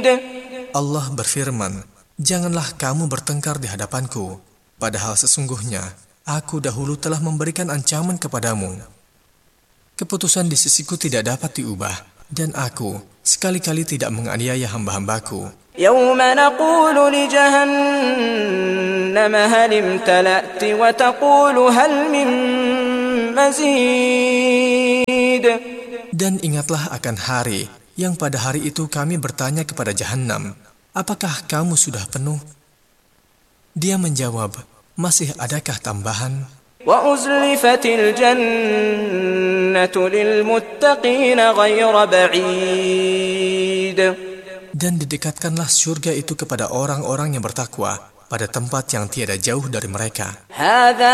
Allah berfirman, janganlah kamu bertengkar di hadapanku, padahal sesungguhnya aku dahulu telah memberikan ancaman kepadamu. Keputusan di sisiku tidak dapat diubah, dan aku sekali-kali tidak menganiaya hamba-hambaku. Yawma naqulu li jahannam hal imtala'ti wa taqulu hal min mazid. Dan ingatlah akan hari yang pada hari itu kami bertanya kepada Jahannam, apakah kamu sudah penuh? Dia menjawab, masih adakah tambahan? Wa uzlifatil jannatu lil muttaqin ghayra ba'id. Dan didekatkanlah surga itu kepada orang-orang yang bertakwa pada tempat yang tiada jauh dari mereka.